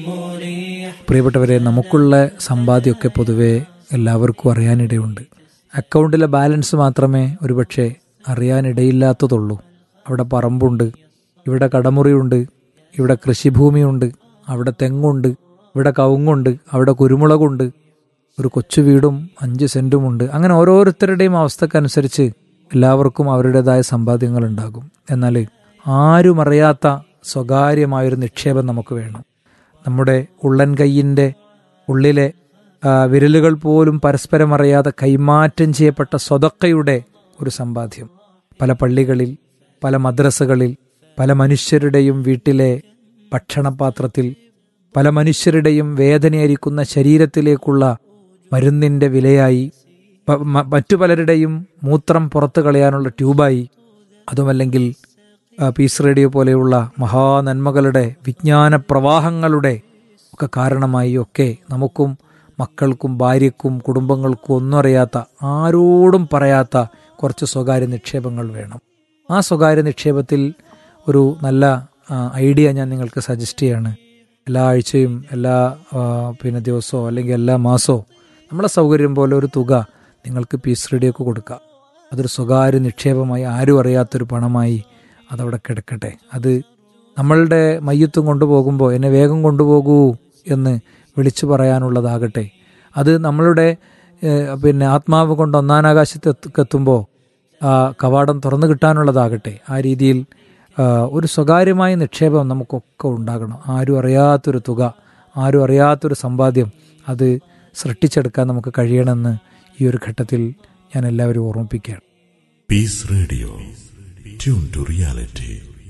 പ്രിയപ്പെട്ടവരെ, നമുക്കുള്ള സമ്പാദ്യമൊക്കെ പൊതുവെ എല്ലാവർക്കും അറിയാനിടയുണ്ട്. അക്കൗണ്ടിലെ ബാലൻസ് മാത്രമേ ഒരുപക്ഷെ അറിയാനിടയില്ലാത്തതുള്ളൂ. അവിടെ പറമ്പുണ്ട്, ഇവിടെ കടമുറിയുണ്ട്, ഇവിടെ കൃഷിഭൂമിയുണ്ട്, അവിടെ തെങ്ങുണ്ട്, ഇവിടെ കവുങ്ങുണ്ട്, അവിടെ കുരുമുളകുണ്ട്, ഒരു കൊച്ചു വീടും 5 സെന്റുമുണ്ട്. അങ്ങനെ ഓരോരുത്തരുടെയും അവസ്ഥക്കനുസരിച്ച് എല്ലാവർക്കും അവരുടേതായ സമ്പാദ്യങ്ങൾ ഉണ്ടാകും. എന്നാൽ ആരും അറിയാത്ത സ്വകാര്യമായൊരു നിക്ഷേപം നമുക്ക് വേണം. നമ്മുടെ ഉള്ളൻ കൈയിൻ്റെ ഉള്ളിലെ വിരലുകൾ പോലും പരസ്പരം അറിയാതെ കൈമാറ്റം ചെയ്യപ്പെട്ട സ്വതക്കയുടെ ഒരു സമ്പാദ്യം. പല പള്ളികളിൽ, പല മദ്രസകളിൽ, പല മനുഷ്യരുടെയും വീട്ടിലെ ഭക്ഷണപാത്രത്തിൽ, പല മനുഷ്യരുടെയും വേദനയായിരിക്കുന്ന ശരീരത്തിലേക്കുള്ള മരുന്നിൻ്റെ വിലയായി, മറ്റു പലരുടെയും മൂത്രം പുറത്തു കളയാനുള്ള ട്യൂബായി, അതുമല്ലെങ്കിൽ പീസ് റേഡിയോ പോലെയുള്ള മഹാനന്മകളുടെ വിജ്ഞാന പ്രവാഹങ്ങളുടെ ഒക്കെ കാരണമായി ഒക്കെ നമുക്കും മക്കൾക്കും ഭാര്യയ്ക്കും കുടുംബങ്ങൾക്കും ഒന്നും അറിയാത്ത, ആരോടും പറയാത്ത കുറച്ച് സ്വകാര്യ നിക്ഷേപങ്ങൾ വേണം. ആ സ്വകാര്യ നിക്ഷേപത്തിൽ ഒരു നല്ല ഐഡിയ ഞാൻ നിങ്ങൾക്ക് സജസ്റ്റ് ചെയ്യാണ്. എല്ലാ ആഴ്ചയും, എല്ലാ ദിവസമോ അല്ലെങ്കിൽ എല്ലാ മാസമോ നമ്മളെ സൗകര്യം പോലെ ഒരു തുക നിങ്ങൾക്ക് പീസ് റേഡിയോക്ക് കൊടുക്കുക. അതൊരു സ്വകാര്യ നിക്ഷേപമായി, ആരും അറിയാത്തൊരു പണമായി അതവിടെ കിടക്കട്ടെ. അത് നമ്മളുടെ മയ്യത്തും കൊണ്ടുപോകുമ്പോൾ എന്നെ വേഗം കൊണ്ടുപോകൂ എന്ന് വിളിച്ചു പറയാനുള്ളതാകട്ടെ. അത് നമ്മളുടെ ആത്മാവ് കൊണ്ട് ഒന്നാനാകാശത്തെത്തുമ്പോൾ കവാടം തുറന്നു കിട്ടാനുള്ളതാകട്ടെ. ആ രീതിയിൽ ഒരു സ്വകാര്യമായ നിക്ഷേപം നമുക്കൊക്കെ ഉണ്ടാകണം. ആരും അറിയാത്തൊരു തുക, ആരും അറിയാത്തൊരു സമ്പാദ്യം അത് സൃഷ്ടിച്ചെടുക്കാൻ നമുക്ക് കഴിയണമെന്ന് ഈ ഒരു ഘട്ടത്തിൽ ഞാൻ എല്ലാവരും ഓർമ്മിപ്പിക്കുകയാണ്. Piece radio, tune to reality.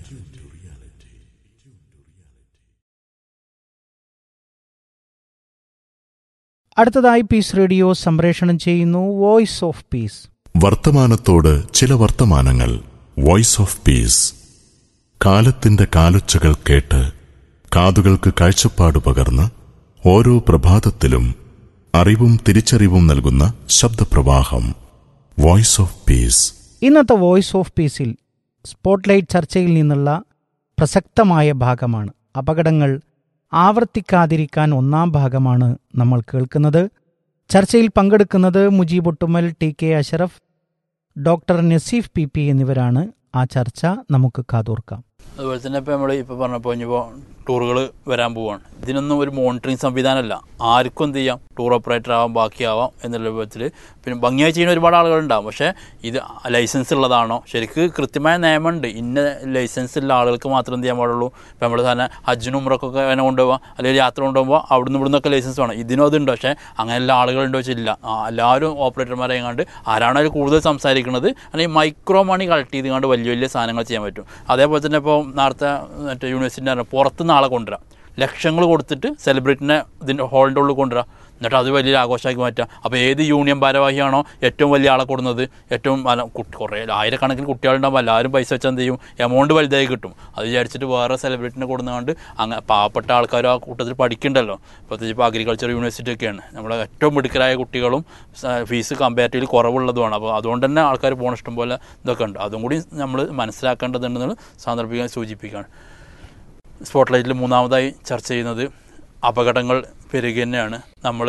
അടുത്തതായി പീസ് റേഡിയോ സംപ്രേഷണം ചെയ്യുന്നു വോയിസ് ഓഫ് പീസ്. വർത്തമാനത്തോട് ചില വർത്തമാനങ്ങൾ. Voice of peace. കാലത്തിന്റെ കാലൊച്ചകൾ കേട്ട് കാതുകൾക്ക് കാഴ്ചപ്പാട് പകർന്ന് ഓരോ പ്രഭാതത്തിലും അറിവും തിരിച്ചറിവും നൽകുന്ന ശബ്ദപ്രവാഹം. Voice of peace. ഇന്നത്തെ വോയിസ് ഓഫ് പീസിൽ സ്പോട്ട്ലൈറ്റ് ചർച്ചയിൽ നിന്നുള്ള പ്രസക്തമായ ഭാഗമാണ്. അപകടങ്ങൾ ആവർത്തിക്കാതിരിക്കാൻ ഒന്നാം ഭാഗമാണ് നമ്മൾ കേൾക്കുന്നത്. ചർച്ചയിൽ പങ്കെടുക്കുന്നത് മുജീബൊട്ടുമൽ, TK. Ashraf, doctor Naseef P എന്നിവരാണ്. ആ ചർച്ച നമുക്ക് കാതോർക്കാം. അതുപോലെ തന്നെ ഇപ്പോൾ നമ്മൾ ഇപ്പോൾ പറഞ്ഞപ്പോൾ ഇനിയിപ്പോൾ ടൂറുകൾ വരാൻ പോവുകയാണ്. ഇതിനൊന്നും ഒരു മോണിറ്ററിങ് സംവിധാനമല്ല. ആർക്കും എന്ത് ചെയ്യാം, ടൂർ ഓപ്പറേറ്റർ ആവാം, ബാക്കിയാവാം എന്നുള്ള വിധത്തിൽ. പിന്നെ ഭംഗിയായി ചെയ്യുന്ന ഒരുപാട് ആളുകളുണ്ടാകും. പക്ഷേ ഇത് ലൈസൻസ് ഉള്ളതാണോ? ശരിക്ക് കൃത്യമായ നിയമമുണ്ട്. ഇന്ന ലൈസൻസ് ഉള്ള ആളുകൾക്ക് മാത്രം എന്ത് ചെയ്യാൻ പാടുള്ളൂ. ഇപ്പോൾ നമ്മൾ സാധനം ഹജ്ജിനും ഉംറക്കൊക്കെ അതിനെ കൊണ്ടുപോകാം, അല്ലെങ്കിൽ യാത്ര കൊണ്ടുപോകുമ്പോൾ അവിടുന്ന് ഇവിടുന്നൊക്കെ ലൈസൻസ് വേണം. ഇതിനും അതുണ്ട്. പക്ഷേ അങ്ങനെയുള്ള ആളുകളുണ്ടോ വെച്ചില്ല. എല്ലാവരും ഓപ്പറേറ്റർമാരെ കണ്ട് ആരാണോ അതിൽ കൂടുതൽ സംസാരിക്കുന്നത്, അല്ലെങ്കിൽ മൈക്രോ മണി കളക്ട് ചെയ്ത് കണ്ട് വലിയ വലിയ സാധനങ്ങൾ ചെയ്യാൻ പറ്റും. അതേപോലെ തന്നെ ഇപ്പോൾ നേരത്തെ മറ്റേ യൂണിവേഴ്സിറ്റി പുറത്തുനിന്ന് ആളെ കൊണ്ടുവരാം, ലക്ഷങ്ങൾ കൊടുത്തിട്ട് സെലിബ്രിറ്റിനെ ഇതിൻ്റെ ഹോളിൻ്റെ ഉള്ളിൽ കൊണ്ടുവരാം, എന്നിട്ട് അത് വലിയ ആഘോഷമാക്കി മാറ്റുക. അപ്പോൾ ഏത് യൂണിയൻ ഭാരവാഹിയാണോ ഏറ്റവും വലിയ ആളെ കൊടുക്കുന്നത്, ഏറ്റവും കുറേ ആയിരക്കണക്കിന് കുട്ടികളുണ്ടാകുമ്പോൾ എല്ലാവരും പൈസ വെച്ചാൽ എന്ത് ചെയ്യും, എമൗണ്ട് വലുതായി കിട്ടും. അത് വിചാരിച്ചിട്ട് വേറെ സെലിബ്രിറ്റിനെ കൊടുന്നുകൊണ്ട് അങ്ങനെ പാവപ്പെട്ട ആൾക്കാരും ആ കൂട്ടത്തിൽ പഠിക്കണ്ടല്ലോ. പ്രത്യേകിച്ച് ഇപ്പോൾ അഗ്രികൾച്ചർ യൂണിവേഴ്സിറ്റി ഒക്കെയാണ്. നമ്മുടെ ഏറ്റവും മിടുക്കരായ കുട്ടികളും ഫീസ് കമ്പാരിറ്റീവ്ലി കുറവുള്ളതുമാണ്. അപ്പോൾ അതുകൊണ്ട് തന്നെ ആൾക്കാർ പോകണ ഇഷ്ടം പോലെ ഇതൊക്കെ ഉണ്ട്. അതും കൂടി നമ്മൾ മനസ്സിലാക്കേണ്ടതുണ്ടെന്ന് സാന്ദർഭികം സൂചിപ്പിക്കുകയാണ്. സ്പോട്ട്ലൈറ്റിൽ മൂന്നാമതായി ചർച്ച ചെയ്യുന്നത് അപകടങ്ങൾ പെരുകി തന്നെയാണ്. നമ്മൾ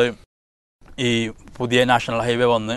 ഈ പുതിയ നാഷണൽ ഹൈവേ വന്ന്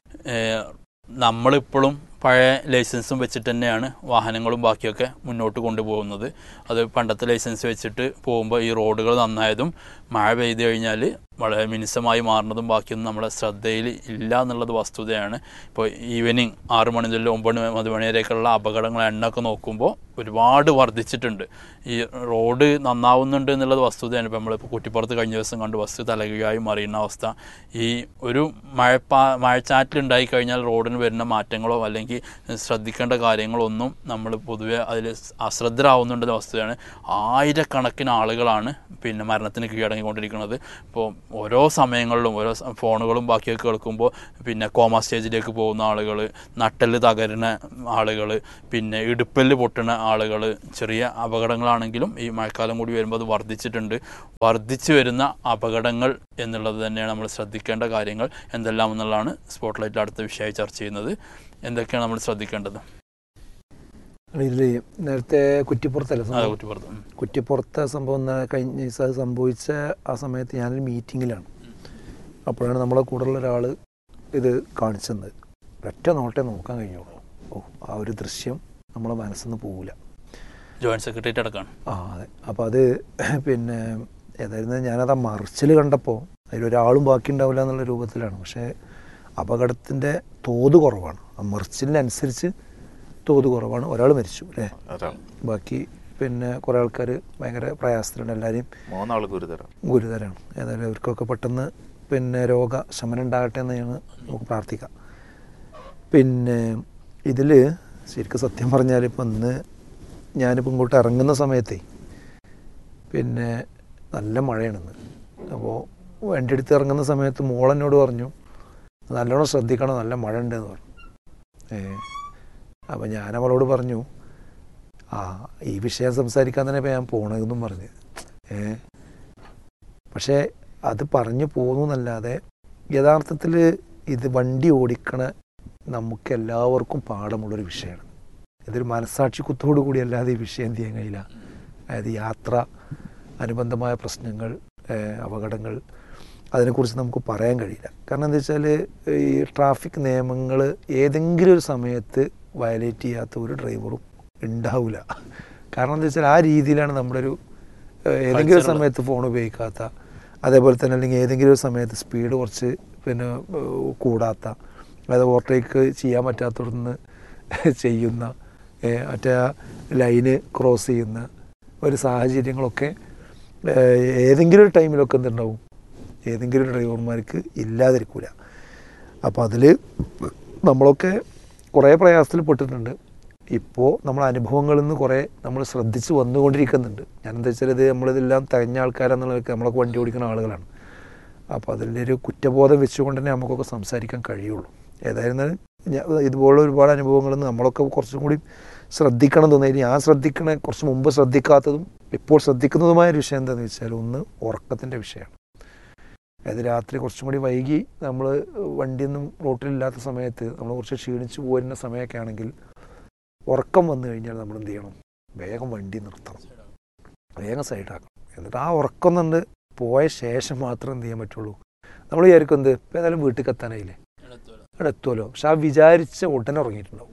നമ്മളിപ്പോഴും പഴയ ലൈസൻസും വെച്ചിട്ട് തന്നെയാണ് വാഹനങ്ങളും ബാക്കിയൊക്കെ മുന്നോട്ട് കൊണ്ടുപോകുന്നത്. അത് പണ്ടത്തെ ലൈസൻസ് വെച്ചിട്ട് പോകുമ്പോൾ ഈ റോഡുകൾ നന്നായതും മഴ പെയ്തു കഴിഞ്ഞാൽ വളരെ മിനുസമായി മാറുന്നതും ബാക്കിയൊന്നും നമ്മുടെ ശ്രദ്ധയിൽ ഇല്ല എന്നുള്ളത് വസ്തുതയാണ്. ഇപ്പോൾ ഈവനിങ് 6 മണി മുതൽ 9 മണി വരെയൊക്കെയുള്ള അപകടങ്ങളുടെ എണ്ണമൊക്കെ നോക്കുമ്പോൾ ഒരുപാട് വർദ്ധിച്ചിട്ടുണ്ട്. ഈ റോഡ് നന്നാവുന്നുണ്ട് എന്നുള്ളത് വസ്തുതയാണ്. ഇപ്പോൾ നമ്മളിപ്പോൾ കുറ്റിപ്പുറത്ത് കഴിഞ്ഞ ദിവസം കണ്ട് ബസ് തലകീഴായി മറിയുന്ന അവസ്ഥ. ഈ ഒരു മഴച്ചാറ്റിലുണ്ടായി കഴിഞ്ഞാൽ റോഡിന് വരുന്ന മാറ്റങ്ങളോ അല്ലെങ്കിൽ ശ്രദ്ധിക്കേണ്ട കാര്യങ്ങളൊന്നും നമ്മൾ പൊതുവെ അതിൽ അശ്രദ്ധരാവുന്നുണ്ടെന്ന വസ്തുതയാണ്. ആയിരക്കണക്കിന് ആളുകളാണ് പിന്നെ മരണത്തിന് കീഴടങ്ങിക്കൊണ്ടിരിക്കുന്നത്. ഇപ്പോൾ ഓരോ സമയങ്ങളിലും ഓരോ ഫോണുകളും ബാക്കിയൊക്കെ കേൾക്കുമ്പോൾ പിന്നെ കോമ സ്റ്റേജിലേക്ക് പോകുന്ന ആളുകൾ, നട്ടെല്ല് തകരുന്ന ആളുകൾ, പിന്നെ ഇടുപ്പല്ല് പൊട്ടുന്ന ആളുകൾ, ചെറിയ അപകടങ്ങളാണെങ്കിലും ഈ മഴക്കാലം കൂടി വരുമ്പോൾ അത് വർദ്ധിച്ചിട്ടുണ്ട്. വർദ്ധിച്ചു വരുന്ന അപകടങ്ങൾ എന്നുള്ളത് തന്നെയാണ് നമ്മൾ ശ്രദ്ധിക്കേണ്ട കാര്യങ്ങൾ എന്തെല്ലാം എന്നുള്ളതാണ് സ്പോട്ട്ലൈറ്റിൽ അടുത്ത വിഷയമായി ചർച്ച ചെയ്യുന്നത്. എന്തൊക്കെയാണ് നമ്മൾ ശ്രദ്ധിക്കേണ്ടത്? ഇതിൽ നേരത്തെ കുറ്റിപ്പുറത്തല്ല അതെ, സംഭവം? കുറ്റിപ്പുറത്ത്. കുറ്റിപ്പുറത്തെ സംഭവം കഴിഞ്ഞ ദിവസം അത് സംഭവിച്ച ആ സമയത്ത് ഞാനൊരു മീറ്റിങ്ങിലാണ്. അപ്പോഴാണ് നമ്മളെ കൂടെയുള്ള ഒരാൾ ഇത് കാണിച്ചത്. ഒറ്റ നോട്ടേ നോക്കാൻ കഴിഞ്ഞുള്ളൂ. ആ ഒരു ദൃശ്യം നമ്മളെ മനസ്സിൽ നിന്ന് പോകില്ല. Joint secretariat അടക്കമാണ്. അതെ. അപ്പോൾ അത് പിന്നെ ഏതായിരുന്നു, ഞാനത് ആ മറിച്ചിൽ കണ്ടപ്പോൾ അതിലൊരാളും ബാക്കി ഉണ്ടാവില്ല എന്നുള്ള രൂപത്തിലാണ്. പക്ഷേ അപകടത്തിൻ്റെ തോത് കുറവാണ്. ആ മറിച്ചിലിനനുസരിച്ച് തോത് കുറവാണ്. ഒരാൾ മരിച്ചു അല്ലേ, ബാക്കി പിന്നെ കുറേ ആൾക്കാർ ഭയങ്കര പ്രയാസത്തിലുണ്ട്. എല്ലാവരെയും 3 ആൾ ഗുരുതരമാണ്. ഏതായാലും അവർക്കൊക്കെ പെട്ടെന്ന് പിന്നെ രോഗശമനം ഉണ്ടാകട്ടെ എന്ന് നമുക്ക് പ്രാർത്ഥിക്കാം. പിന്നെ ഇതിൽ ശരിക്കും സത്യം പറഞ്ഞാൽ ഇപ്പം ഇന്ന് ഞാനിപ്പോൾ ഇങ്ങോട്ട് ഇറങ്ങുന്ന സമയത്തേ പിന്നെ നല്ല മഴയാണെന്ന്. അപ്പോൾ വണ്ടി എടുത്ത് ഇറങ്ങുന്ന സമയത്ത് മോളെന്നോട് പറഞ്ഞു നല്ലോണം ശ്രദ്ധിക്കണം, നല്ല മഴ ഉണ്ടെന്ന് പറഞ്ഞു. അപ്പോൾ ഞാൻ അവളോട് പറഞ്ഞു ഈ വിഷയം സംസാരിക്കാൻ തന്നെ ഇപ്പോൾ ഞാൻ പോകണമെന്നും പറഞ്ഞ്. പക്ഷേ അത് പറഞ്ഞു പോകുന്നു എന്നല്ലാതെ യഥാർത്ഥത്തിൽ ഇത് വണ്ടി ഓടിക്കണ നമുക്ക് എല്ലാവർക്കും പാഠമുള്ളൊരു വിഷയമാണ്. ഇതൊരു മനസ്സാക്ഷി കുത്തോടു കൂടി അല്ലാതെ ഈ വിഷയം എന്ത് ചെയ്യാൻ കഴിയില്ല. അതായത് യാത്ര അനുബന്ധമായ പ്രശ്നങ്ങൾ, അപകടങ്ങൾ, അതിനെക്കുറിച്ച് നമുക്ക് പറയാൻ കഴിയില്ല. കാരണം എന്താ വെച്ചാൽ ഈ ട്രാഫിക് നിയമങ്ങൾ ഏതെങ്കിലും ഒരു സമയത്ത് വയലേറ്റ് ചെയ്യാത്ത ഒരു ഡ്രൈവറും ഉണ്ടാവില്ല. കാരണം എന്താ വെച്ചാൽ ആ രീതിയിലാണ് നമ്മുടെ ഒരു ഏതെങ്കിലും ഒരു സമയത്ത് ഫോൺ ഉപയോഗിക്കാത്ത, അതേപോലെ തന്നെ അല്ലെങ്കിൽ ഏതെങ്കിലും ഒരു സമയത്ത് സ്പീഡ് കുറച്ച് പിന്നെ കൂടാത്ത, അതായത് ഓവർടേക്ക് ചെയ്യാൻ പറ്റാത്തടത്തുനിന്ന് ചെയ്യുന്ന, മറ്റേ ലൈന് ക്രോസ് ചെയ്യുന്ന ഒരു സാഹചര്യങ്ങളൊക്കെ ഏതെങ്കിലും ഒരു ടൈമിലൊക്കെ എന്തുണ്ടാവും, ഏതെങ്കിലും ഡ്രൈവർമാർക്ക് ഇല്ലാതിരിക്കില്ല. അപ്പോൾ അതിൽ നമ്മളൊക്കെ കുറേ പ്രയാസത്തിൽ പെട്ടിട്ടുണ്ട്. ഇപ്പോൾ നമ്മളെ അനുഭവങ്ങളിൽ നിന്ന് കുറേ നമ്മൾ ശ്രദ്ധിച്ച് വന്നുകൊണ്ടിരിക്കുന്നുണ്ട്. ഞാനെന്താ വെച്ചാൽ ഇത് നമ്മളിതെല്ലാം തികഞ്ഞ ആൾക്കാരെന്നുള്ളതൊക്കെ നമ്മളൊക്കെ വണ്ടി ഓടിക്കുന്ന ആളുകളാണ്. അപ്പോൾ അതിൻ്റെ ഒരു കുറ്റബോധം വെച്ചുകൊണ്ട് തന്നെ നമുക്കൊക്കെ സംസാരിക്കാൻ കഴിയുള്ളൂ. ഏതായിരുന്നാലും ഇതുപോലുള്ള ഒരുപാട് അനുഭവങ്ങളിൽ നിന്ന് നമ്മളൊക്കെ കുറച്ചും കൂടി ശ്രദ്ധിക്കണം തോന്നി. ഞാൻ ശ്രദ്ധിക്കണ കുറച്ച് മുമ്പ് ശ്രദ്ധിക്കാത്തതും ഇപ്പോൾ ശ്രദ്ധിക്കുന്നതുമായ ഒരു വിഷയം എന്താണെന്ന് വെച്ചാൽ, ഒന്ന് ഉറക്കത്തിൻ്റെ വിഷയമാണ്. അതായത് രാത്രി കുറച്ചും കൂടി വൈകി നമ്മൾ വണ്ടിയൊന്നും റോട്ടിലില്ലാത്ത സമയത്ത് നമ്മൾ കുറച്ച് ക്ഷീണിച്ച് പോരുന്ന സമയമൊക്കെ ആണെങ്കിൽ ഉറക്കം വന്നു കഴിഞ്ഞാൽ നമ്മൾ എന്ത് ചെയ്യണം, വേഗം വണ്ടി നിർത്തണം, വേഗം സൈഡാക്കണം. എന്നിട്ട് ആ ഉറക്കം നിന്ന് പോയ ശേഷം മാത്രം എന്ത് ചെയ്യാൻ പറ്റുള്ളൂ. നമ്മൾ വിചാരിക്കും എന്ത് ഇപ്പം ഏതായാലും വീട്ടിൽ എത്താനായില്ലേ, അവിടെ എത്തുമല്ലോ. പക്ഷെ ആ വിചാരിച്ച ഉടനെ ഉറങ്ങിയിട്ടുണ്ടാവും.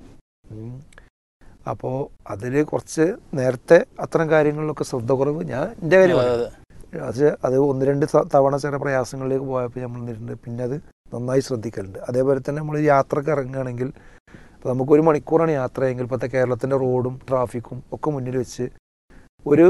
അപ്പോൾ അതിൽ കുറച്ച് നേരത്തെ അത്തരം കാര്യങ്ങളിലൊക്കെ ശ്രദ്ധ കുറവ് ഞാൻ എൻ്റെ കാര്യമാണ്. അത് 1-2 തവണ ചില പ്രയാസങ്ങളിലേക്ക് പോയപ്പോൾ നമ്മൾ നിന്നിട്ടുണ്ട്. പിന്നെ അത് നന്നായി ശ്രദ്ധിക്കലുണ്ട്. അതേപോലെ തന്നെ നമ്മൾ യാത്രക്ക് ഇറങ്ങുകയാണെങ്കിൽ ഇപ്പോൾ നമുക്കൊരു മണിക്കൂറാണ് യാത്രയെങ്കിൽ ഇപ്പോഴത്തെ കേരളത്തിൻ്റെ റോഡും ട്രാഫിക്കും ഒക്കെ മുന്നിൽ വെച്ച് ഒരു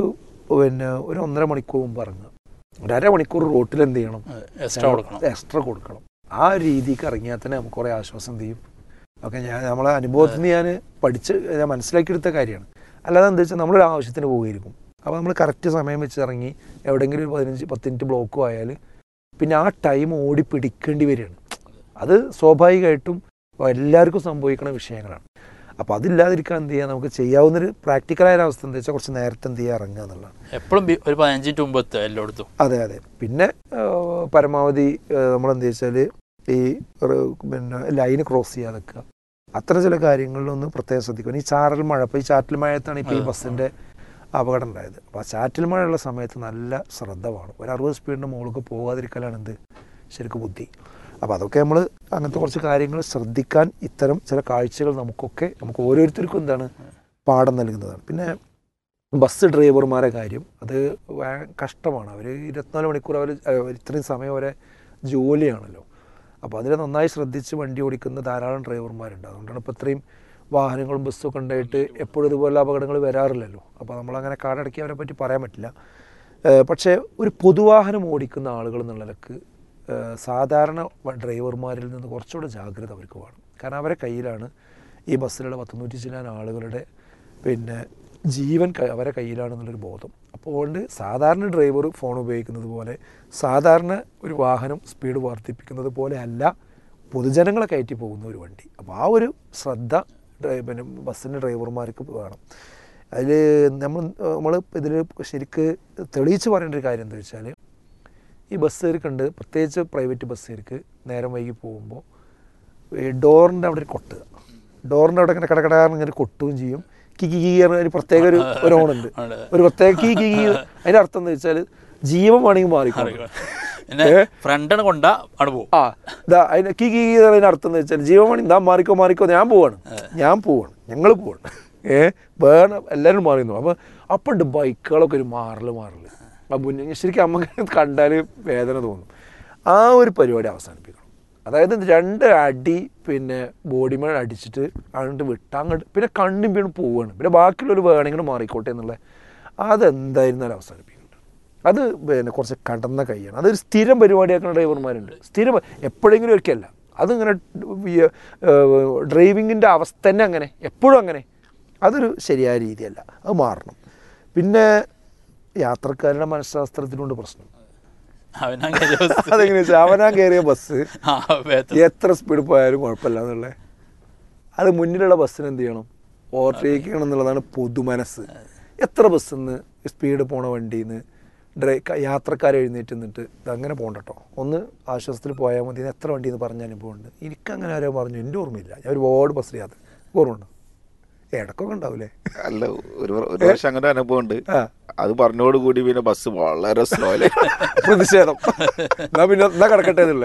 1.5 മണിക്കൂർ മുമ്പ് ഇറങ്ങുക. 1.5 മണിക്കൂർ റോട്ടിൽ എന്ത് ചെയ്യണം, എക്സ്ട്രാ കൊടുക്കണം. ആ രീതിക്ക് ഇറങ്ങിയാൽ തന്നെ നമുക്ക് കുറേ ആശ്വാസം ചെയ്യും. ഓക്കെ, നമ്മളെ അനുഭവത്തിൽ നിന്ന് ഞാൻ മനസ്സിലാക്കിയെടുത്ത കാര്യമാണ്. അല്ലാതെ എന്താ വെച്ചാൽ നമ്മളൊരു ആവശ്യത്തിന് പോവുകയായിരിക്കും. അപ്പോൾ നമ്മൾ കറക്റ്റ് സമയം വെച്ച് ഇറങ്ങി എവിടെയെങ്കിലും ഒരു 15-10 മിനിറ്റ് ബ്ലോക്കും ആയാൽ പിന്നെ ആ ടൈം ഓടി പിടിക്കേണ്ടി വരികയാണ്. അത് സ്വാഭാവികമായിട്ടും എല്ലാവർക്കും സംഭവിക്കുന്ന വിഷയങ്ങളാണ്. അപ്പോൾ അതില്ലാതിരിക്കാൻ എന്ത് ചെയ്യുക, നമുക്ക് ചെയ്യാവുന്നൊരു പ്രാക്ടിക്കലായ അവസ്ഥ എന്താ വെച്ചാൽ കുറച്ച് നേരത്തെ എന്ത് ചെയ്യുക, ഇറങ്ങുക എന്നുള്ളതാണ്. എപ്പോഴും ഒരു 15 മിനിറ്റ് മുമ്പ് എത്തുക എല്ലായിടത്തും. അതെ. പിന്നെ പരമാവധി നമ്മളെന്താ വെച്ചാൽ ഈ പിന്നെ ലൈന് ക്രോസ് ചെയ്യാതെ വെക്കുക. അത്തരം ചില കാര്യങ്ങളിലൊന്നും പ്രത്യേകം ശ്രദ്ധിക്കുക. ഈ ചാറ്റൽ മഴ, ഇപ്പോൾ ഈ ചാറ്റൽ മഴയത്താണ് ഇപ്പോൾ ഈ ബസ്സിൻ്റെ അപകടം ഉണ്ടായത്. അപ്പോൾ ആ ചാറ്റൽ മഴയുള്ള സമയത്ത് നല്ല ശ്രദ്ധ വേണം. ഒരു 60 സ്പീഡിൻ്റെ മുകളിലേക്ക് പോകാതിരിക്കലാണ് എന്ത് ശരിക്കും ബുദ്ധി. അപ്പോൾ അതൊക്കെ നമ്മൾ അങ്ങനത്തെ കുറച്ച് കാര്യങ്ങൾ ശ്രദ്ധിക്കാൻ ഇത്തരം ചില കാഴ്ചകൾ നമുക്ക് ഓരോരുത്തർക്കും എന്താണ് പാഠം നൽകുന്നതാണ്. പിന്നെ ബസ് ഡ്രൈവർമാരെ കാര്യം അത് കഷ്ടമാണ്. അവർ 24 മണിക്കൂർ ഇത്രയും സമയം വരെ ജോലിയാണല്ലോ. അപ്പോൾ അതിൽ നന്നായി ശ്രദ്ധിച്ച് വണ്ടി ഓടിക്കുന്ന ധാരാളം ഡ്രൈവർമാരുണ്ട്. അതുകൊണ്ടാണ് ഇപ്പോൾ ഇത്രയും വാഹനങ്ങളും ബസ്സൊക്കെ ഉണ്ടായിട്ട് എപ്പോഴും ഇതുപോലെ അപകടങ്ങൾ വരാറില്ലല്ലോ. അപ്പോൾ നമ്മളങ്ങനെ കാടടക്കി അവരെ പറ്റി പറയാൻ പറ്റില്ല. പക്ഷേ ഒരു പൊതുവാഹനം ഓടിക്കുന്ന ആളുകൾ എന്നുള്ളവർക്ക് സാധാരണ ഡ്രൈവർമാരിൽ നിന്ന് കുറച്ചുകൂടെ ജാഗ്രത അവർക്ക് വേണം. കാരണം അവരെ കയ്യിലാണ് ഈ ബസ്സിലുള്ള 100 ചില്ലാൻ ആളുകളുടെ പിന്നെ ജീവൻ അവരെ കയ്യിലാണെന്നുള്ളൊരു ബോധം. അപ്പോൾ അതുകൊണ്ട് സാധാരണ ഡ്രൈവർ ഫോൺ ഉപയോഗിക്കുന്നത് പോലെ, സാധാരണ ഒരു വാഹനം സ്പീഡ് വർദ്ധിപ്പിക്കുന്നത് പോലെ അല്ല പൊതുജനങ്ങളെ കയറ്റി പോകുന്ന ഒരു വണ്ടി. അപ്പോൾ ആ ഒരു ശ്രദ്ധ പിന്നെ ബസ്സിൻ്റെ ഡ്രൈവർമാർക്ക് വേണം. അതിൽ നമ്മൾ ഇതിൽ ശരിക്ക് തെളിയിച്ച് പറയേണ്ട ഒരു കാര്യം എന്താ വെച്ചാൽ, ഈ ബസ്സുകാർക്കുണ്ട്, പ്രത്യേകിച്ച് പ്രൈവറ്റ് ബസ്സുകാർക്ക് നേരം വൈകി പോകുമ്പോൾ ഈ ഡോറിൻ്റെ അവിടെ ഒരു കൊട്ടുക, ഡോറിൻ്റെ അവിടെ ഇങ്ങനെ കടകടാറിന് ഇങ്ങനെ കൊട്ടുകയും ചെയ്യും. കി കി കി പറഞ്ഞ പ്രത്യേക ഒരു ഓണുണ്ട്, ഒരു പ്രത്യേക കി കി കി. അതിൻ്റെ അർത്ഥം എന്താ വെച്ചാൽ ജീവൻ വേണമെങ്കിൽ മാറിക്കോളും. ഫ്രണ്ടാണ് കൊണ്ട അവിടെ പോകും. അതിന് കി കി കി എന്നതിൻ്റെ അർത്ഥം എന്ന് വെച്ചാൽ ജീവൻ വേണമെങ്കിൽ ഇതാ മാറിക്കോ മാറിക്കോ, ഞാൻ പോവാണ് ഞങ്ങൾ പോവാണ്, വേണം എല്ലാവരും മാറിയിരുന്നു. അപ്പം ഉണ്ട് ബൈക്കുകളൊക്കെ ഒരു മാറല്. അപ്പം ശരിക്കും അമ്മ കണ്ടാൽ വേദന തോന്നും. ആ ഒരു പരിപാടി അവസാനിപ്പിക്കണം. അതായത് 2 അടി പിന്നെ ബോഡിമേൽ അടിച്ചിട്ട് അങ്ങോട്ട് അങ്ങോട്ട് പിന്നെ കണ്ണും വീണ് പോവുകയാണ്. പിന്നെ ബാക്കിയുള്ളൊരു വേണമെങ്കിലും മാറിക്കോട്ടെ എന്നുള്ള അതെന്തായിരുന്നാലും അവസാനിപ്പിക്കുന്നുണ്ട്. അത് പിന്നെ കുറച്ച് കടന്ന കൈയാണ്. അതൊരു സ്ഥിരം പരിപാടിയാക്കുന്ന ഡ്രൈവർമാരുണ്ട്. സ്ഥിരം എപ്പോഴെങ്കിലും ഒരിക്കലല്ല. അതിങ്ങനെ ഡ്രൈവിങ്ങിൻ്റെ അവസ്ഥ തന്നെ അങ്ങനെ എപ്പോഴും അങ്ങനെ. അതൊരു ശരിയായ രീതിയല്ല, അത് മാറണം. പിന്നെ യാത്രക്കാരുടെ മനഃശാസ്ത്രത്തിനുണ്ട് പ്രശ്നം. അതെങ്ങനെയാ വെച്ചാൽ അവനാ കയറിയ ബസ് എത്ര സ്പീഡ് പോയാലും കുഴപ്പമില്ല എന്നുള്ളത്. അത് മുന്നിലുള്ള ബസ്സിന് എന്ത് ചെയ്യണം, ഓവർടേക്ക് ചെയ്യണം എന്നുള്ളതാണ് പൊതുമനസ്സ്. എത്ര ബസ്സിൽ നിന്ന് സ്പീഡ് പോണ വണ്ടിയിൽ നിന്ന് യാത്രക്കാർ എഴുന്നേറ്റ് നിന്നിട്ട് ഇതങ്ങനെ പോകണ്ട കേട്ടോ, ഒന്ന് ആശ്വാസത്തിൽ പോയാൽ മതി, എത്ര വണ്ടിയിൽ നിന്ന് പറഞ്ഞ അനുഭവമുണ്ട്. എനിക്കങ്ങനെ ആരോ പറഞ്ഞു, എൻ്റെ ഓർമ്മയില്ല. ഞാൻ ഒരുപാട് ബസ്സിൽ യാത്ര ഓർമ്മയുണ്ട്. ഇടക്കൊക്കെ ഉണ്ടാവില്ലേ? അല്ല, ഒരു പ്രാവശ്യം അങ്ങനെ അനുഭവം ഉണ്ട്. അത് പറഞ്ഞോടുകൂടി പിന്നെ ബസ് വളരെ സ്ലോ പ്രതിഷേധം എന്നാ കിടക്കട്ടെ എന്നുള്ള.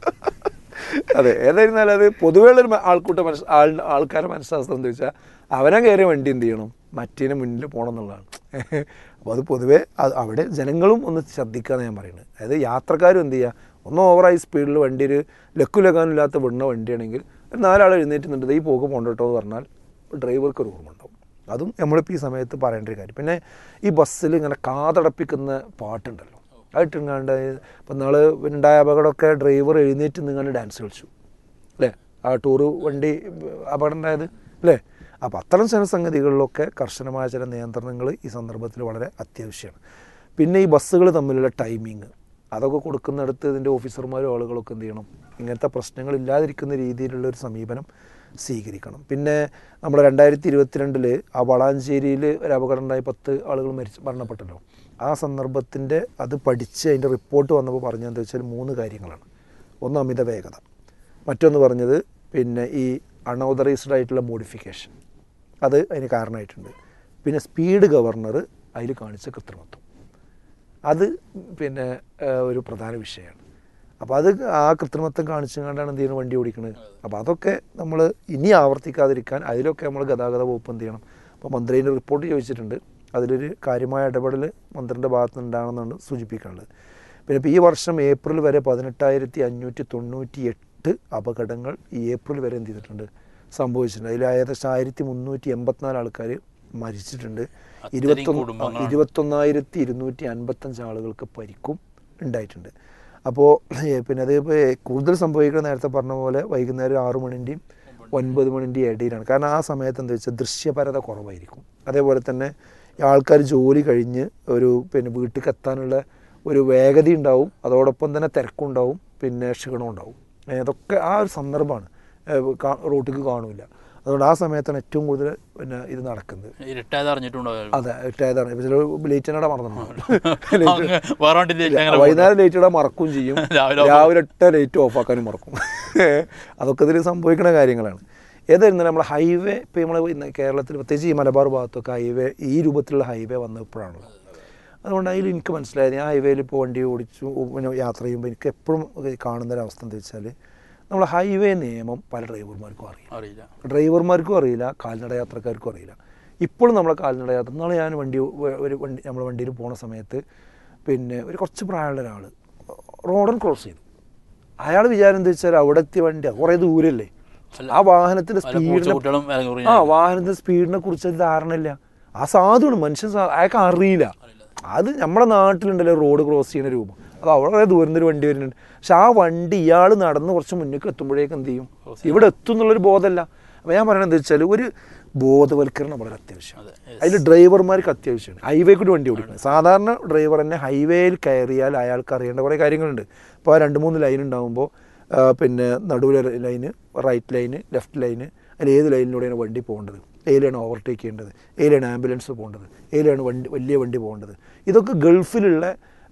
അതെ, ഏതായിരുന്നാലും അത് പൊതുവേ ഉള്ളൊരു ആൾക്കാരുടെ മനഃശാസ്ത്രം എന്താ വെച്ചാൽ അവനാ കയറിയ വണ്ടി എന്ത് ചെയ്യണം, മറ്റേനെ മുന്നിൽ പോകണം എന്നുള്ളതാണ്. അപ്പോൾ അത് പൊതുവേ അവിടെ ജനങ്ങളും ഒന്ന് ശ്രദ്ധിക്കാന്ന് ഞാൻ പറയുന്നത്. അതായത് യാത്രക്കാരും എന്ത് ചെയ്യുക, ഒന്ന് ഓവറായി സ്പീഡിൽ വണ്ടി ഒരു ലക്കുലക്കാനില്ലാത്ത വിടുന്ന വണ്ടിയാണെങ്കിൽ 4 ആൾ എഴുന്നേറ്റുന്നുണ്ട് ഈ പോക്ക് പോകണ്ട കേട്ടോ എന്ന് പറഞ്ഞാൽ ഡ്രൈവർക്ക് ഒരു ഓർമ്മ ഉണ്ടാവും. അതും നമ്മളിപ്പോൾ ഈ സമയത്ത് പറയേണ്ട ഒരു കാര്യം. പിന്നെ ഈ ബസ്സിൽ ഇങ്ങനെ കാതടപ്പിക്കുന്ന പാട്ടുണ്ടല്ലോ, അതിട്ടിങ്ങാണ്ട് ഇപ്പം നാൾ ഉണ്ടായ അപകടമൊക്കെ ഡ്രൈവർ എഴുന്നേറ്റ് നിങ്ങാണ്ട് ഡാൻസ് കളിച്ചു അല്ലേ, ആ ടൂറ് വണ്ടി അപകടം ഉണ്ടായത് അല്ലേ. അപ്പോൾ അത്തരം ചില സംഗതികളിലൊക്കെ കർശനമായ ചില നിയന്ത്രണങ്ങൾ ഈ സന്ദർഭത്തിൽ വളരെ അത്യാവശ്യമാണ്. പിന്നെ ഈ ബസ്സുകൾ തമ്മിലുള്ള ടൈമിങ് അതൊക്കെ കൊടുക്കുന്നിടത്ത് ഇതിൻ്റെ ഓഫീസർമാരും ആളുകളൊക്കെ എന്ത് ചെയ്യണം, ഇങ്ങനത്തെ പ്രശ്നങ്ങളില്ലാതിരിക്കുന്ന രീതിയിലുള്ളൊരു സമീപനം സ്വീകരിക്കണം. പിന്നെ നമ്മൾ 2022 ആ വളാഞ്ചേരിയിൽ ഒരു അപകടം ഉണ്ടായി 10 ആളുകൾ മരണപ്പെട്ടല്ലോ. ആ സന്ദർഭത്തിൻ്റെ അത് പഠിച്ച് അതിൻ്റെ റിപ്പോർട്ട് വന്നപ്പോൾ പറഞ്ഞതെന്ന് വെച്ചാൽ 3 കാര്യങ്ങളാണ്. ഒന്ന് അമിത വേഗത, മറ്റൊന്ന് പറഞ്ഞത് പിന്നെ ഈ അൺഓതറൈസ്ഡ് ആയിട്ടുള്ള മോഡിഫിക്കേഷൻ, അത് അതിന് കാരണമായിട്ടുണ്ട്. പിന്നെ സ്പീഡ് ഗവർണർ അതിൽ കാണിച്ച കൃത്രിമത്വം, അത് പിന്നെ ഒരു പ്രധാന വിഷയമാണ്. അപ്പോൾ അത് ആ കൃത്രിമത്വം കാണിച്ചുകൊണ്ടാണ് എന്ത് ചെയ്യുന്നത്, വണ്ടി ഓടിക്കുന്നത്. അപ്പോൾ അതൊക്കെ നമ്മൾ ഇനി ആവർത്തിക്കാതിരിക്കാൻ അതിലൊക്കെ നമ്മൾ ഗതാഗത വകുപ്പ് എന്ത് ചെയ്യണം. അപ്പോൾ മന്ത്രീൻ്റെ റിപ്പോർട്ട് ചോദിച്ചിട്ടുണ്ട്, അതിലൊരു കാര്യമായ ഇടപെടൽ മന്ത്രിൻ്റെ ഭാഗത്ത് നിന്ന് ഉണ്ടാകണമെന്നാണ് സൂചിപ്പിക്കാനുള്ളത്. പിന്നെ ഇപ്പോൾ ഈ വർഷം ഏപ്രിൽ വരെ 18,598 അപകടങ്ങൾ ഈ ഏപ്രിൽ വരെ എന്ത് ചെയ്തിട്ടുണ്ട്, സംഭവിച്ചിട്ടുണ്ട്. അതിൽ ഏകദേശം 1384 ആൾക്കാർ മരിച്ചിട്ടുണ്ട്. 21,255 ആളുകൾക്ക് പരിക്കും ഉണ്ടായിട്ടുണ്ട്. അപ്പോൾ പിന്നെ അത് കൂടുതൽ സംഭവിക്കുന്നത് നേരത്തെ പറഞ്ഞ പോലെ വൈകുന്നേരം 6 മണിൻ്റെയും 9 മണിൻ്റെയും ഇടയിലാണ്. കാരണം ആ സമയത്ത് എന്താ വെച്ചാൽ ദൃശ്യപരത കുറവായിരിക്കും. അതേപോലെ തന്നെ ആൾക്കാർ ജോലി കഴിഞ്ഞ് ഒരു പിന്നെ വീട്ടിലേക്ക് എത്താനുള്ള ഒരു വേഗത ഉണ്ടാവും, അതോടൊപ്പം തന്നെ തിരക്കുണ്ടാവും, പിന്നെ ക്ഷീണം ഉണ്ടാവും. അതൊക്കെ ആ ഒരു സന്ദർഭമാണ്, റോട്ടിലേക്ക് കാണില്ല. അതുകൊണ്ട് ആ സമയത്താണ് ഏറ്റവും കൂടുതൽ പിന്നെ ഇത് നടക്കുന്നത്. അതെ, ഇട്ടായതാണ്. ചില ലേറ്റ് ഇടാൻ മറന്നിട്ടുണ്ടാവും, വൈകുന്നേരം ലേറ്റ് ഇടാൻ മറക്കും ചെയ്യും, രാവിലെ 8 ലൈറ്റ് ഓഫാക്കാനും മറക്കും. അതൊക്കെ ഇതിൽ സംഭവിക്കുന്ന കാര്യങ്ങളാണ്. ഏതായിരുന്നാലും നമ്മൾ ഹൈവേ ഇപ്പോൾ നമ്മൾ കേരളത്തിൽ പ്രത്യേകിച്ച് ഈ മലബാർ ഭാഗത്തൊക്കെ ഹൈവേ ഈ രൂപത്തിലുള്ള ഹൈവേ വന്നപ്പോഴാണല്ലോ. അതുകൊണ്ട് അതിൽ എനിക്ക് മനസ്സിലായത്, ഞാൻ ഹൈവേയിൽ ഇപ്പോൾ വണ്ടി ഓടിച്ചു പിന്നെ യാത്ര ചെയ്യുമ്പോൾ എനിക്ക് എപ്പോഴും കാണുന്നൊരവസ്ഥ എന്താ വെച്ചാൽ നമ്മൾ ഹൈവേ നിയമം പല ഡ്രൈവർമാർക്കും അറിയില്ല, കാൽനട യാത്രക്കാർക്കും അറിയില്ല. ഇപ്പോഴും നമ്മളെ കാൽനട യാത്ര, നാളെ ഞാൻ നമ്മൾ വണ്ടിയിൽ പോണ സമയത്ത് പിന്നെ ഒരു കുറച്ച് പ്രായമുള്ള ഒരാൾ റോഡൻ ക്രോസ് ചെയ്തു. അയാൾ വിചാരം എന്താ വെച്ചാൽ അവിടെ എത്തിയ വണ്ടി കുറേ ദൂരമല്ലേ, ആ വാഹനത്തിൻ്റെ സ്പീഡിനെ കുറിച്ച് ധാരണയില്ല. ആ സാധുവാണ് മനുഷ്യൻ, അയാൾക്ക് അറിയില്ല. അത് നമ്മുടെ നാട്ടിലുണ്ടല്ലോ റോഡ് ക്രോസ് ചെയ്യുന്ന രൂപം, അത് അവിടെ ദൂരം ഒരു വണ്ടി വരുന്നുണ്ട്. പക്ഷെ ആ വണ്ടി ഇയാൾ നടന്ന് കുറച്ച് മുന്നേക്ക് എത്തുമ്പോഴേക്കും എന്ത് ചെയ്യും, ഇവിടെ എത്തും എന്നുള്ളൊരു ബോധമല്ല. അപ്പോൾ ഞാൻ പറയുന്നത് എന്താ വെച്ചാൽ ഒരു ബോധവൽക്കരണം വളരെ അത്യാവശ്യമാണ്. അതിൽ ഡ്രൈവർമാർക്ക് അത്യാവശ്യമാണ്. ഹൈവേ കൂടി വണ്ടി ഓടിക്കുന്നത് സാധാരണ ഡ്രൈവർ തന്നെ ഹൈവേയിൽ കയറിയാൽ അയാൾക്ക് അറിയേണ്ട കുറേ കാര്യങ്ങളുണ്ട്. ഇപ്പോൾ 2-3 ലൈൻ ഉണ്ടാകുമ്പോൾ പിന്നെ നടുവിലെ line, right line, left line, അതിൽ ഏത് ലൈനിലൂടെയാണ് വണ്ടി പോകേണ്ടത്, ഏതിലാണ് ഓവർടേക്ക് ചെയ്യേണ്ടത്, ഏതിലാണ് ആംബുലൻസ് പോകേണ്ടത്, ഏതിലാണ് വലിയ വണ്ടി പോകേണ്ടത്. ഇതൊക്കെ ഗൾഫിലുള്ള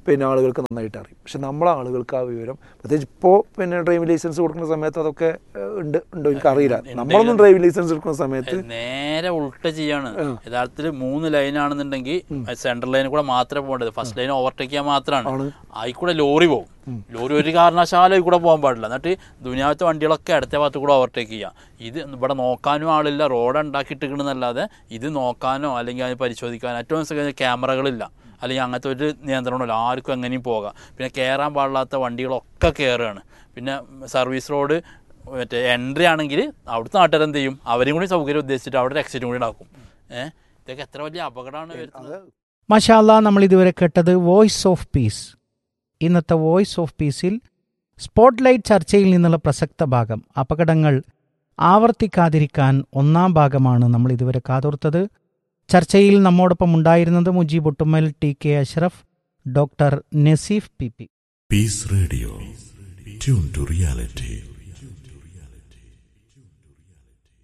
പിന്നെ ആളുകൾക്ക് നന്നായിട്ട് അറിയും. പക്ഷെ നമ്മളെ ആളുകൾക്ക് ആ വിവരം, പ്രത്യേകിച്ച് ഇപ്പോൾ പിന്നെ ഡ്രൈവിംഗ് ലൈസൻസ് കൊടുക്കുന്ന സമയത്ത് അതൊക്കെ ഉണ്ടോ എനിക്കറിയില്ല. നമ്മളൊന്നും ഡ്രൈവിംഗ് ലൈസൻസ് എടുക്കുന്ന സമയത്ത് നേരെ ഉൾട്ട ചെയ്യാണ്. യഥാർത്ഥത്തിൽ 3 ലൈനാണെന്നുണ്ടെങ്കിൽ സെൻട്രൽ ലൈനിൽ കൂടെ മാത്രമേ പോകേണ്ടത്. ഫസ്റ്റ് ലൈൻ ഓവർടേക്ക് ചെയ്യാൻ മാത്രമാണ്. അതിൽക്കൂടെ ലോറി പോകും. ലോറി ഒരു കാരണവശാലും കൂടെ പോകാൻ പാടില്ല. എന്നിട്ട് ദുനിയാവത്തെ വണ്ടികളൊക്കെ അടുത്ത ഭാഗത്ത് കൂടെ ഓവർടേക്ക് ചെയ്യുക. ഇത് ഇവിടെ നോക്കാനും ആളില്ല, റോഡ് ഉണ്ടാക്കിയിട്ടിരിക്കണമെന്നല്ലാതെ ഇത് നോക്കാനോ അല്ലെങ്കിൽ അതിന് പരിശോധിക്കാനോ ഏറ്റവും ക്യാമറകളില്ല, അല്ലെങ്കിൽ അങ്ങനത്തെ ഒരു നിയന്ത്രണമില്ല. ആർക്കും എങ്ങനെയും പോകാം. പിന്നെ കയറാൻ പാടില്ലാത്ത വണ്ടികളൊക്കെ കയറുകയാണ്. പിന്നെ സർവീസ് റോഡ് മറ്റേ എൻട്രി ആണെങ്കിൽ അവിടുത്തെ നാട്ടുകാരെന്ത് ചെയ്യും, അവരും കൂടി സൗകര്യം ഉദ്ദേശിച്ചിട്ട് അവിടെ ഒരു എക്സിറ്റും കൂടി ഉണ്ടാക്കും. ഇതൊക്കെ എത്ര വലിയ അപകടമാണ് വരുന്നത്. മാഷാ അല്ലാ, നമ്മൾ ഇതുവരെ കേട്ടത് വോയിസ് ഓഫ് പീസ്. ഇന്നത്തെ വോയിസ് ഓഫ് പീസിൽ സ്പോട്ട്ലൈറ്റ് ചർച്ചയിൽ നിന്നുള്ള പ്രസക്ത ഭാഗം അപകടങ്ങൾ ആവർത്തിക്കാതിരിക്കാൻ 1-ാം ഭാഗമാണ് നമ്മൾ ഇതുവരെ കാതോർത്തത്. ചർച്ചയിൽ നമ്മോടൊപ്പം ഉണ്ടായിരുന്നത് Mujeeb Ottummal, TK Ashraf, doctor Naseef PP. Piece radio, tune to reality.